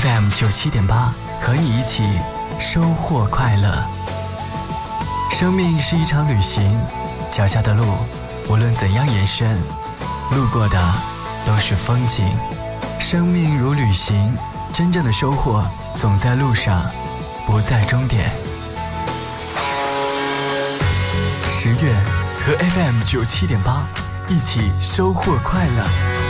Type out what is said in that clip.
FM 97.8，和你一起收获快乐。生命是一场旅行，脚下的路无论怎样延伸，路过的都是风景。生命如旅行，真正的收获总在路上，不在终点。10月和 FM 97.8一起收获快乐。